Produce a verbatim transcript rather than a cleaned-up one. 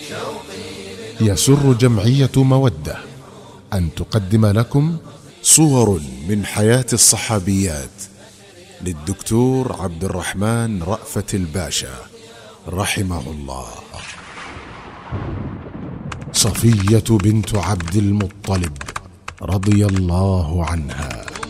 يسر جمعية مودة أن تقدم لكم صور من حياة الصحابيات للدكتور عبد الرحمن رأفت الباشا رحمه الله. صفية بنت عبد المطلب رضي الله عنها.